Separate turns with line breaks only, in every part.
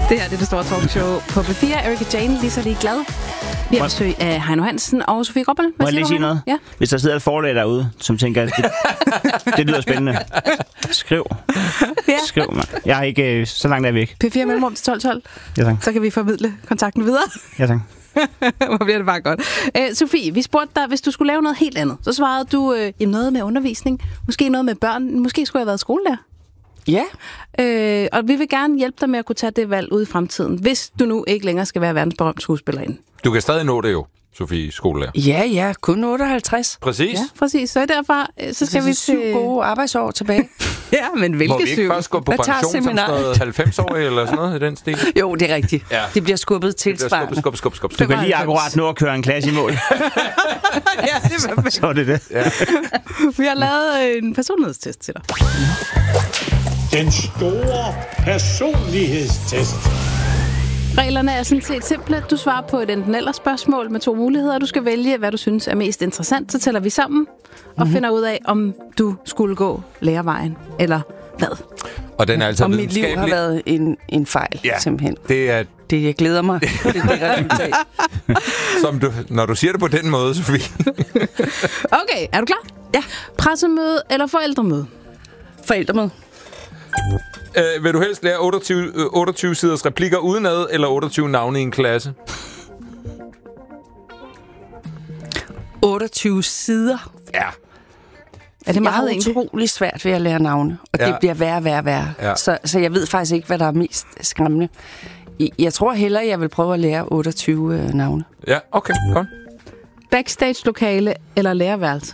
Det her er det store talkshow på P4. Erika Jane, lige så lige glad. Vi har besøg af Heino Hansen og Sofie Gråbøl.
Må jeg lige sige noget?
Ja.
Hvis der sidder et forlag derude, som tænker, det lyder spændende. Skriv.
Ja.
Skriv, mand. Jeg er ikke så langt der væk.
P4 mellemrum til 12:12.
Ja, tak.
Så kan vi formidle kontakten videre.
Ja, tak.
Hvor bliver det bare godt. Sofie, vi spurgte dig, hvis du skulle lave noget helt andet. Så svarede du noget med undervisning. Måske noget med børn. Måske skulle jeg have været skolelærer.
Ja.
Og vi vil gerne hjælpe dig med at kunne tage det valg ud i fremtiden, hvis du nu ikke længere skal være verdensberømt skuespillerinde.
Du kan stadig nå det jo, Sofie, skolelærer.
Ja, kun 58.
Præcis.
Ja, præcis. Så derfor så skal vi til
7 gode arbejdsår tilbage.
Ja, men hvilke 7?
Må vi ikke først gå på pension som sådan noget 90-årig eller sådan noget i den stil?
Jo, det er rigtigt.
Ja.
Det bliver skubbet tilsvarende.
Skub.
Du kan lige akkurat nå at køre en klasse i mål.
Ja, det er perfekt.
Så er det.
Ja.
Vi har lavet en personlighedstest til dig.
Den store personlighedstest.
Reglerne er sådan set simple. Du svarer på et enten-eller spørgsmål med 2 muligheder. Du skal vælge, hvad du synes er mest interessant. Så tæller vi sammen og finder ud af, om du skulle gå lærervejen eller hvad.
Og den er altså
Og mit liv har været en fejl, simpelthen.
Det er
Det, jeg glæder mig til det resultat.
som du, når du siger det på den måde, Sofie.
Okay, er du klar?
Ja.
Pressemøde eller forældremøde?
Forældremøde.
Vil du helst lære 28 siders replikker udenad, eller 28 navne i en klasse?
28 sider.
Ja.
Er det
Jeg
meget
har
egentlig?
utrolig svært ved at lære navne, og det bliver værre.
Ja.
Så jeg ved faktisk ikke, hvad der er mest skræmmende. Jeg tror hellere, jeg vil prøve at lære 28 navne.
Ja, okay, godt.
Backstage-lokale eller lærerværelse?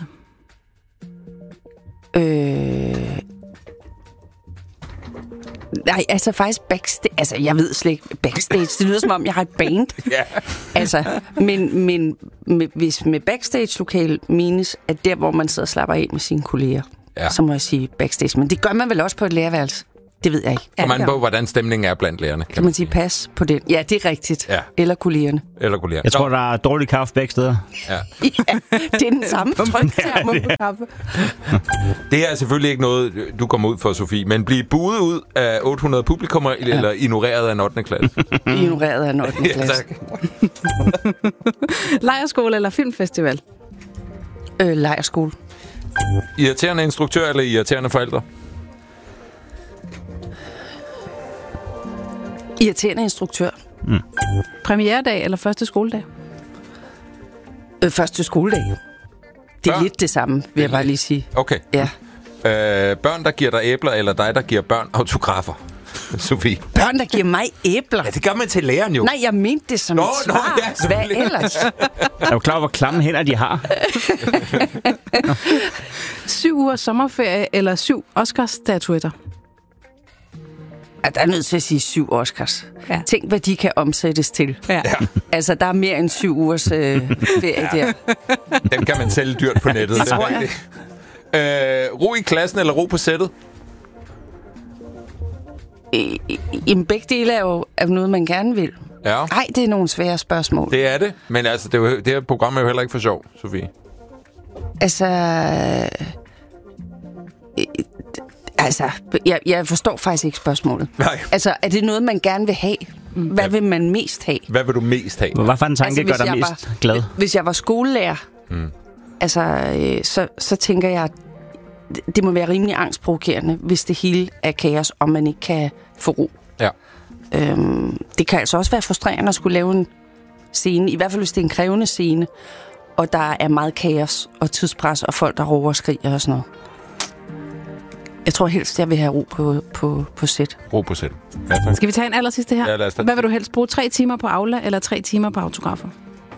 Nej, altså faktisk backstage. Altså, jeg ved slet ikke. Backstage, det lyder som om, jeg har et band.
Ja.
Altså, men hvis med backstage-lokale menes, at der, hvor man sidder og slapper af med sine kolleger, så må jeg sige backstage. Men det gør man vel også på et lærerværelse? Det ved jeg ikke.
Kommer man på, hvordan stemningen er blandt lærerne?
Kan man sige pas på den? Ja, det er rigtigt.
Ja.
Eller kollegerne.
Eller kolleger.
Jeg tror, der er dårlig kaffe begge steder.
Ja.
Ja, det er den samme tryktermer på kaffe.
Det er selvfølgelig ikke noget, du kommer ud for, Sofie, men blive buet ud af 800 publikummer, eller ignoreret af en 8. klasse.
Ignoreret af en 8. klasse.
Tak.
Lejrskole eller filmfestival?
Lejrskole.
Irriterende instruktør eller irriterende forældre?
Irriterende instruktør.
Premieredag eller første skoledag?
Første skoledag. Det er lidt det samme, vil jeg bare lige sige.
Okay.
Ja.
Børn, der giver dig æbler, eller dig, der giver børn autografer? Sofie.
Børn, der giver mig æbler?
Ja, det gør man til læreren jo.
Nej, jeg mente det som et svar.
ja,
hvad ellers?
Er du klar over, hvor klamme hænder de har?
7 ugers sommerferie eller 7 Oscars-statuetter?
Ja, der er nødt til at sige 7 Oscars.
Ja.
Tænk, hvad de kan omsættes til.
Ja.
Altså, der er mere end 7 ugers ferie der.
Dem kan man sælge dyrt på nettet.
Det tror jeg.
Ro i klassen eller ro på sættet?
Jamen, begge dele er jo noget, man gerne vil.
Ja.
Nej, det er nogle svære spørgsmål.
Det er det, men altså, det her program er jo heller ikke for sjov, Sofie.
Altså, jeg forstår faktisk ikke spørgsmålet.
Nej.
Altså, er det noget, man gerne vil have? Hvad vil man mest have?
Hvad vil du mest have?
Hvad for en tanke gør dig mest glad?
Hvis jeg var skolelærer, så tænker jeg, at det må være rimelig angstprovokerende, hvis det hele er kaos, og man ikke kan få ro.
Ja.
Det kan altså også være frustrerende at skulle lave en scene, i hvert fald hvis det er en krævende scene, og der er meget kaos og tidspres, og folk, der råber og skriger og sådan noget. Jeg tror helst, jeg vil have ro på sæt.
Ro på sæt. Ja, tak.
Skal vi tage en allersidste her?
Ja, lad os tage
Hvad vil du helst bruge? 3 timer på Aula eller 3 timer på autografer?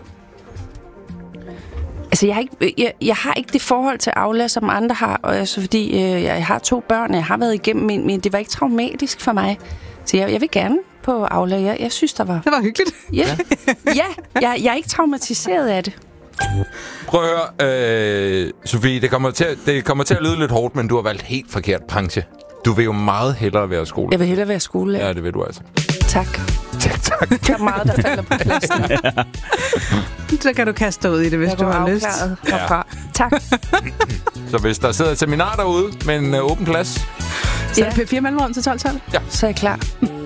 Altså, jeg har ikke det forhold til Aula, som andre har, og altså, fordi jeg har 2 børn, jeg har været igennem, men det var ikke traumatisk for mig. Så jeg vil gerne på Aula. Jeg synes, der var...
Det var hyggeligt.
Jeg er ikke traumatiseret af det.
Prøv at høre, Sofie, det kommer til at lyde lidt hårdt, men du har valgt helt forkert branche. Du vil jo meget hellere være skole.
Jeg vil hellere være skolelærer.
Ja, det vil du altså.
Tak.
Tak.
Der er meget, der falder på pladsen.
Så kan du kaste dig ud i det, hvis du har lyst.
Herfra. Tak.
Så hvis der sidder et seminar derude med en åben plads,
Så er det P4 mellemrum til 12:12?
Så er jeg klar.